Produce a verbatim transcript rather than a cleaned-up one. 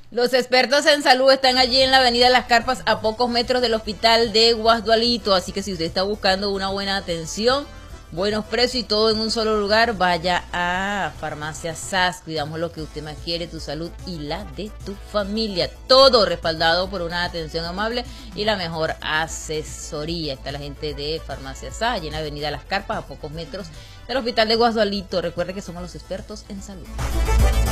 Los expertos en salud están allí en la avenida Las Carpas, a pocos metros del hospital de Guasdualito, así que si usted está buscando una buena atención, buenos precios y todo en un solo lugar, vaya a Farmacia S A S. Cuidamos lo que usted más quiere, tu salud y la de tu familia. Todo respaldado por una atención amable y la mejor asesoría. Está la gente de Farmacia S A S, allí en la avenida Las Carpas, a pocos metros del hospital de Guasdualito. Recuerde que somos los expertos en salud.